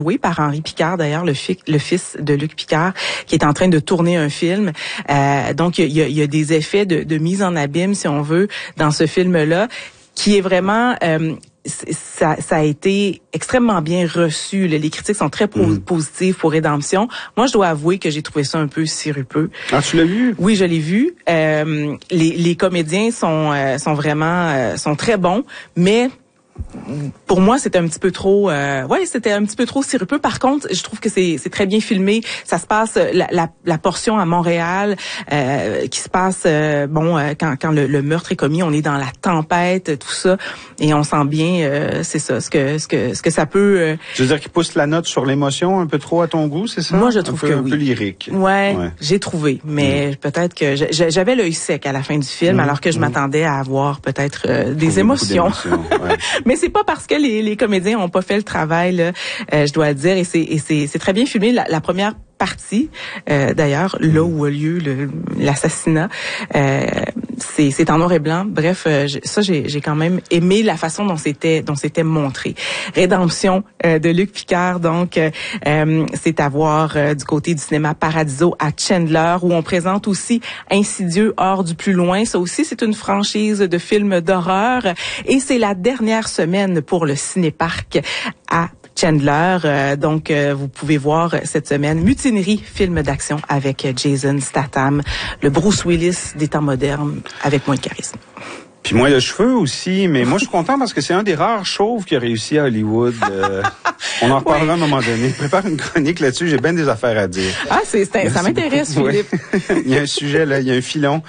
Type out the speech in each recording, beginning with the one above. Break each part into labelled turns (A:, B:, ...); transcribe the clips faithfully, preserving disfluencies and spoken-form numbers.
A: Oui, par Henri Picard, d'ailleurs, le, fi- le fils de Luc Picard, qui est en train de tourner un film. Euh, donc, il y a, il y a des effets de, de mise en abîme, si on veut, dans ce film-là, qui est vraiment... Euh, ça, ça a été extrêmement bien reçu. Les critiques sont très po- mmh. positives pour Rédemption. Moi, je dois avouer que j'ai trouvé ça un peu sirupeux.
B: Ah, tu l'as vu?
A: Oui, je l'ai vu. Euh, les, les comédiens sont, euh, sont vraiment euh, sont très bons, mais... Pour moi, c'était un petit peu trop, euh, ouais, c'était un petit peu trop sirupeux. Par contre, je trouve que c'est c'est très bien filmé. Ça se passe la la, la portion à Montréal, euh, qui se passe euh, bon euh, quand quand le, le meurtre est commis, on est dans la tempête, tout ça, et on sent bien, euh, c'est ça, ce que ce que ce que ça peut. Euh...
B: Tu veux dire qu'il pousse la note sur l'émotion un peu trop à ton goût, c'est ça?
A: Moi, je trouve
B: un peu,
A: que
B: un
A: oui.
B: peu lyrique.
A: Ouais,
B: ouais.
A: j'ai trouvé, mais mmh. peut-être que je, j'avais l'œil sec à la fin du film, mmh. alors que je mmh. m'attendais à avoir peut-être euh, des émotions.
B: Ouais.
A: Mais c'est pas parce que les, les comédiens ont pas fait le travail, là, euh, je dois le dire, et c'est, et c'est, c'est très bien filmé. La, la première partie, euh, d'ailleurs, là où a lieu le, l'assassinat, euh, c'est, c'est en noir et blanc. Bref, euh, ça, j'ai, j'ai quand même aimé la façon dont c'était, dont c'était montré. Rédemption euh, de Luc Picard, donc, euh, c'est à voir euh, du côté du cinéma Paradiso à Chandler, où on présente aussi Insidieux hors du plus loin. Ça aussi, c'est une franchise de films d'horreur, et c'est la dernière semaine pour le Cinéparc à Chandler. Euh, donc, euh, vous pouvez voir cette semaine Mutinerie, film d'action avec Jason Statham, le Bruce Willis des temps modernes avec moins de charisme.
B: Puis moins de cheveux aussi, mais moi je suis content parce que c'est un des rares chauves qui a réussi à Hollywood. Euh, on en reparlera oui. à un moment donné. Prépare une chronique là-dessus, j'ai bien des affaires à dire.
A: Ah, c'est, c'est ça m'intéresse, beaucoup. Philippe.
B: Oui. Il y a un sujet là, il y a un filon.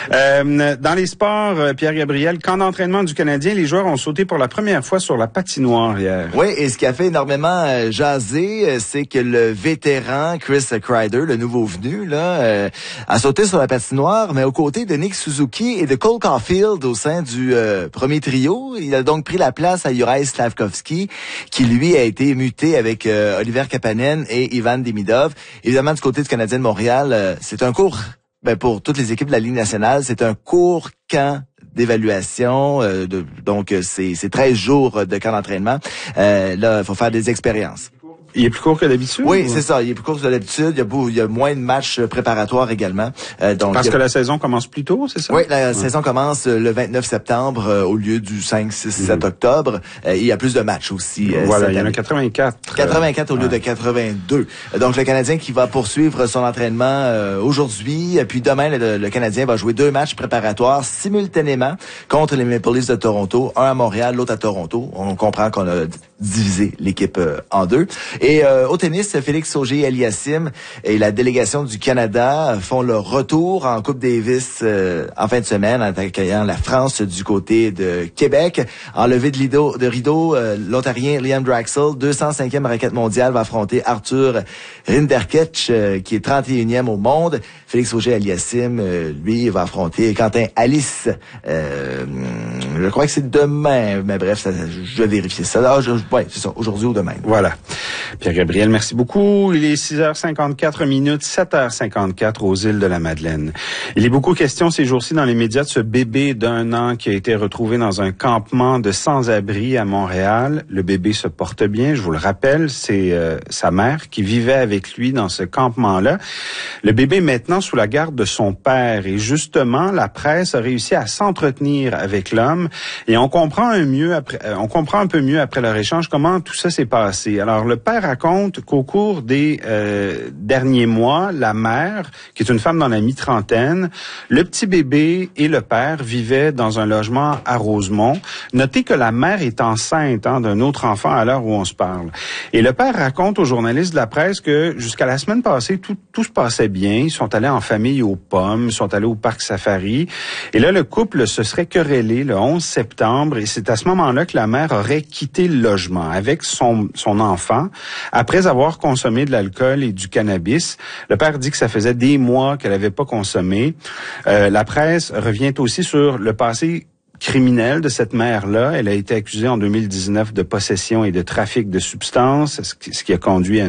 B: Euh, dans les sports, Pierre-Gabriel, camp d'entraînement du Canadien, les joueurs ont sauté pour la première fois sur la patinoire hier.
C: Oui, et ce qui a fait énormément euh, jaser, c'est que le vétéran Chris Kreider, le nouveau venu, là, euh, a sauté sur la patinoire, mais aux côtés de Nick Suzuki et de Cole Caulfield au sein du euh, premier trio. Il a donc pris la place à Juraj Slafkovský, qui lui a été muté avec euh, Oliver Kapanen et Ivan Demidov. Évidemment, du côté du Canadien de Montréal, euh, c'est un court, ben, pour toutes les équipes de la Ligue nationale, c'est un court camp d'évaluation. Euh, de, donc, c'est, c'est treize jours de camp d'entraînement. Euh, là, il faut faire des expériences.
B: Il est plus court que d'habitude?
C: Oui, ou... c'est ça. Il est plus court que d'habitude. Il y a, beau, il y a moins de matchs préparatoires également.
B: Euh, donc, Parce
C: a...
B: que la saison commence plus tôt, c'est ça?
C: Oui, la ouais. saison commence le vingt-neuf septembre euh, au lieu du cinq, six, sept octobre. Euh, il y a plus de matchs aussi. Euh,
B: voilà, il y en a quatre-vingt-quatre.
C: quatre-vingt-quatre euh, au lieu ouais. de quatre-vingt-deux. Donc, le Canadien qui va poursuivre son entraînement euh, aujourd'hui. Puis demain, le, le Canadien va jouer deux matchs préparatoires simultanément contre les Maple Leafs de Toronto. Un à Montréal, l'autre à Toronto. On comprend qu'on a divisé l'équipe euh, en deux. Et euh, au tennis, Félix Auger-Aliassime et la délégation du Canada font leur retour en Coupe Davis euh, en fin de semaine en accueillant la France du côté de Québec. En levée de rideau, de rideau euh, l'Ontarien Liam Draxl, deux cent cinquième raquette mondiale, va affronter Arthur Rinderknecht, euh, qui est trente et unième au monde. Félix Auger-Aliassime, euh, lui, va affronter Quentin Alice. Euh, je crois que c'est demain, mais bref, ça, je vais vérifier ça. Ah, je, ouais, c'est ça, aujourd'hui ou demain.
B: Voilà. Pierre-Gabriel, merci beaucoup. Il est six heures cinquante-quatre minutes, sept heures cinquante-quatre aux îles de la Madeleine. Il est beaucoup question ces jours-ci dans les médias de ce bébé d'un an qui a été retrouvé dans un campement de sans-abri à Montréal. Le bébé se porte bien, je vous le rappelle, c'est euh, sa mère qui vivait avec lui dans ce campement-là. Le bébé est maintenant sous la garde de son père et justement, la presse a réussi à s'entretenir avec l'homme et on comprend un mieux après, euh, on comprend un peu mieux après leur échange comment tout ça s'est passé. Alors, le père raconte qu'au cours des euh, derniers mois, la mère, qui est une femme dans la mi-trentaine, le petit bébé et le père vivaient dans un logement à Rosemont. Notez que la mère est enceinte hein, d'un autre enfant à l'heure où on se parle. Et le père raconte aux journalistes de la presse que jusqu'à la semaine passée, tout, tout se passait bien. Ils sont allés en famille aux pommes, ils sont allés au parc safari. Et là, le couple se serait querellé le onze septembre et c'est à ce moment-là que la mère aurait quitté le logement avec son, son enfant après avoir consommé de l'alcool et du cannabis. Le père dit que ça faisait des mois qu'elle n'avait pas consommé. Euh, la presse revient aussi sur le passé criminel de cette mère-là. Elle a été accusée en deux mille dix-neuf de possession et de trafic de substances, ce qui a conduit à une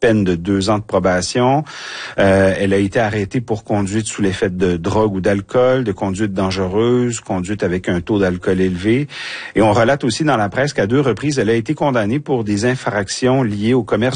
B: peine de deux ans de probation. Euh, elle a été arrêtée pour conduite sous l'effet de drogue ou d'alcool, de conduite dangereuse, conduite avec un taux d'alcool élevé. Et on relate aussi dans la presse qu'à deux reprises, elle a été condamnée pour des infractions liées au commerce